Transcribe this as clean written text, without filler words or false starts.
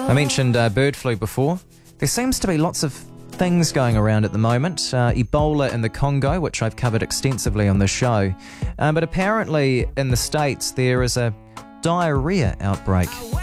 I mentioned bird flu before. There seems to be lots of things going around at the moment. Ebola in the Congo, which I've covered extensively on the show. But apparently in the States there is a diarrhea outbreak.